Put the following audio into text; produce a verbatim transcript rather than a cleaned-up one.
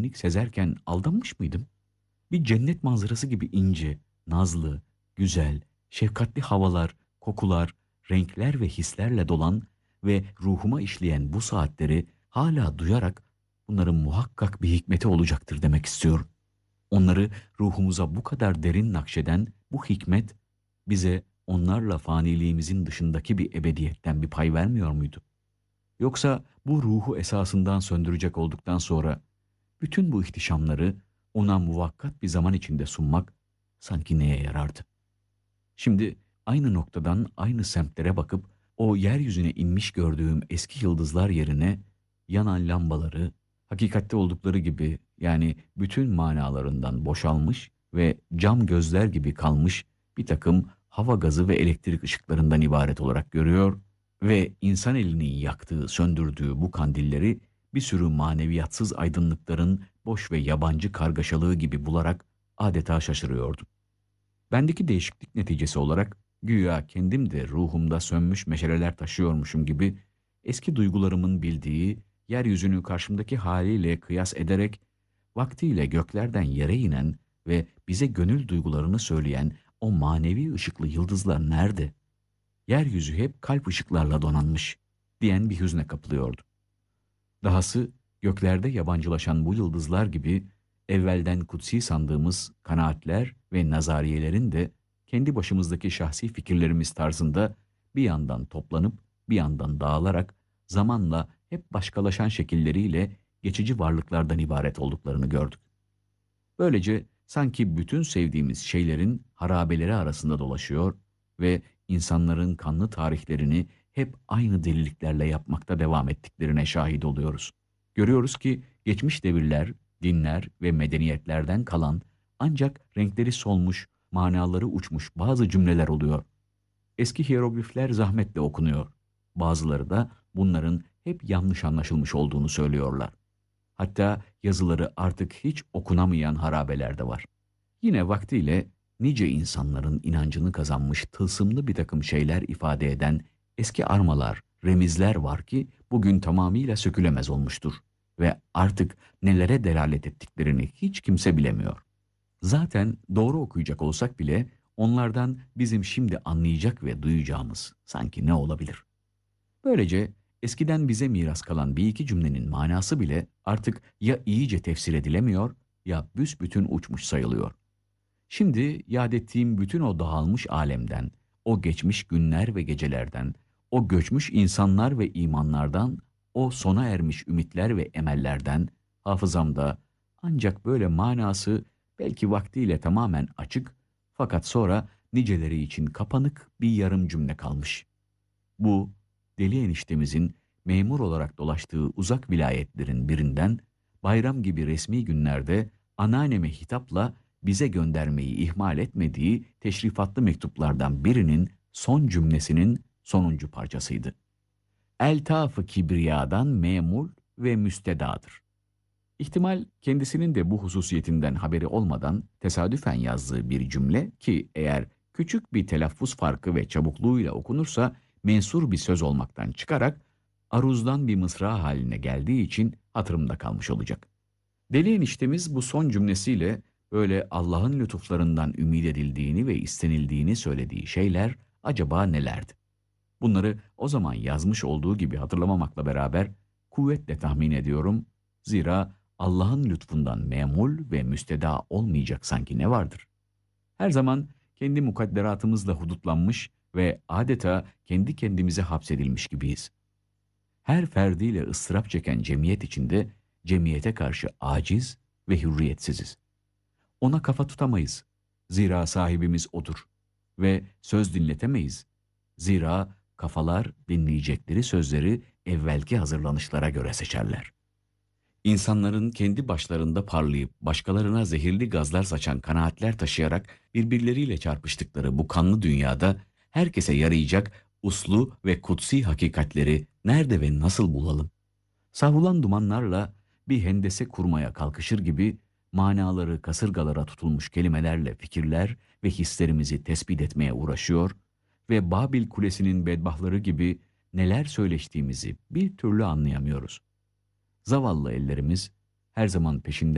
derinlik sezerken aldanmış mıydım? Bir cennet manzarası gibi ince, nazlı, güzel, şefkatli havalar, kokular, renkler ve hislerle dolan ve ruhuma işleyen bu saatleri hala duyarak bunların muhakkak bir hikmeti olacaktır demek istiyorum. Onları ruhumuza bu kadar derin nakşeden bu hikmet bize onlarla faniliğimizin dışındaki bir ebediyetten bir pay vermiyor muydu? Yoksa bu ruhu esasından söndürecek olduktan sonra bütün bu ihtişamları ona muvakkat bir zaman içinde sunmak sanki neye yarardı? Şimdi aynı noktadan aynı semtlere bakıp o yeryüzüne inmiş gördüğüm eski yıldızlar yerine yanan lambaları hakikatte oldukları gibi, yani bütün manalarından boşalmış ve cam gözler gibi kalmış bir takım hava gazı ve elektrik ışıklarından ibaret olarak görüyor ve insan elinin yaktığı, söndürdüğü bu kandilleri bir sürü maneviyatsız aydınlıkların boş ve yabancı kargaşalığı gibi bularak adeta şaşırıyordum. Bendeki değişiklik neticesi olarak güya kendim de ruhumda sönmüş meşaleler taşıyormuşum gibi eski duygularımın bildiği yeryüzünü karşımdaki haliyle kıyas ederek vaktiyle göklerden yere inen ve bize gönül duygularını söyleyen o manevi ışıklı yıldızlar nerede? Yeryüzü hep kalp ışıklarla donanmış diyen bir hüzne kapılıyordu. Dahası göklerde yabancılaşan bu yıldızlar gibi evvelden kutsi sandığımız kanaatler ve nazariyelerin de kendi başımızdaki şahsi fikirlerimiz tarzında bir yandan toplanıp bir yandan dağılarak zamanla hep başkalaşan şekilleriyle geçici varlıklardan ibaret olduklarını gördük. Böylece sanki bütün sevdiğimiz şeylerin harabeleri arasında dolaşıyor ve insanların kanlı tarihlerini hep aynı deliliklerle yapmakta devam ettiklerine şahit oluyoruz. Görüyoruz ki geçmiş devirler, dinler ve medeniyetlerden kalan ancak renkleri solmuş, manaları uçmuş bazı cümleler oluyor. Eski hieroglifler zahmetle okunuyor. Bazıları da bunların hep yanlış anlaşılmış olduğunu söylüyorlar. Hatta yazıları artık hiç okunamayan harabeler de var. Yine vaktiyle nice insanların inancını kazanmış tılsımlı bir takım şeyler ifade eden eski armalar, remizler var ki bugün tamamıyla sökülemez olmuştur ve artık nelere delalet ettiklerini hiç kimse bilemiyor. Zaten doğru okuyacak olsak bile onlardan bizim şimdi anlayacak ve duyacağımız sanki ne olabilir? Böylece eskiden bize miras kalan bir iki cümlenin manası bile artık ya iyice tefsir edilemiyor ya büsbütün uçmuş sayılıyor. Şimdi yad ettiğim bütün o dağılmış alemden, o geçmiş günler ve gecelerden, o göçmüş insanlar ve imanlardan, o sona ermiş ümitler ve emellerden hafızamda ancak böyle manası belki vaktiyle tamamen açık fakat sonra niceleri için kapanık bir yarım cümle kalmış. Bu, deli eniştemizin memur olarak dolaştığı uzak vilayetlerin birinden bayram gibi resmi günlerde anneanneme hitapla bize göndermeyi ihmal etmediği teşrifatlı mektuplardan birinin son cümlesinin sonuncu parçasıydı. Eltaf-ı kibriyadan memur ve müstedadır. İhtimal kendisinin de bu hususiyetinden haberi olmadan tesadüfen yazdığı bir cümle ki eğer küçük bir telaffuz farkı ve çabukluğuyla okunursa mensur bir söz olmaktan çıkarak aruzdan bir mısra haline geldiği için hatırımda kalmış olacak. Deli eniştemiz bu son cümlesiyle böyle Allah'ın lütuflarından ümit edildiğini ve istenildiğini söylediği şeyler acaba nelerdi? Bunları o zaman yazmış olduğu gibi hatırlamamakla beraber kuvvetle tahmin ediyorum. Zira Allah'ın lütfundan memul ve müsteda olmayacak sanki ne vardır? Her zaman kendi mukadderatımızla hudutlanmış ve adeta kendi kendimize hapsedilmiş gibiyiz. Her ferdiyle ıstırap çeken cemiyet içinde cemiyete karşı aciz ve hürriyetsiziz. Ona kafa tutamayız. Zira sahibimiz odur. Ve söz dinletemeyiz. Zira kafalar dinleyecekleri sözleri evvelki hazırlanışlara göre seçerler. İnsanların kendi başlarında parlayıp başkalarına zehirli gazlar saçan kanaatler taşıyarak birbirleriyle çarpıştıkları bu kanlı dünyada herkese yarayacak uslu ve kutsi hakikatleri nerede ve nasıl bulalım? Savrulan dumanlarla bir hendese kurmaya kalkışır gibi manaları kasırgalara tutulmuş kelimelerle fikirler ve hislerimizi tespit etmeye uğraşıyor ve Babil Kulesi'nin bedbahtları gibi neler söyleştiğimizi bir türlü anlayamıyoruz. Zavallı ellerimiz her zaman peşinden